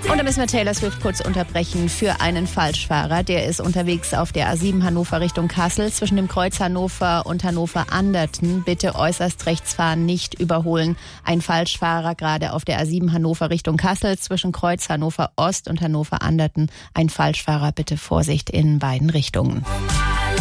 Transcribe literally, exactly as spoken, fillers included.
Und da müssen wir Taylor Swift kurz unterbrechen für einen Falschfahrer. Der ist unterwegs auf der A sieben Hannover Richtung Kassel zwischen dem Kreuz Hannover und Hannover-Anderten. Bitte äußerst rechts fahren, nicht überholen. Ein Falschfahrer gerade auf der A sieben Hannover Richtung Kassel zwischen Kreuz Hannover Ost und Hannover-Anderten. Ein Falschfahrer, bitte Vorsicht in beiden Richtungen.